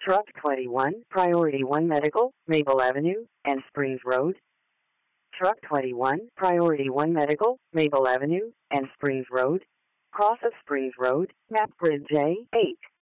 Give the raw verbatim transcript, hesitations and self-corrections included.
Truck twenty-one, Priority one Medical, Maple Avenue, and Springs Road. Truck twenty-one, Priority one Medical, Maple Avenue, and Springs Road. Cross of Springs Road, map grid J eight.